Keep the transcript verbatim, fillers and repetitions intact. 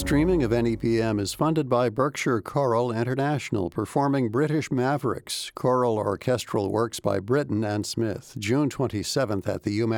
Streaming of N E P M is funded by Berkshire Choral International, performing British Mavericks, choral orchestral works by Britten and Smith, June twenty-seventh at the UMass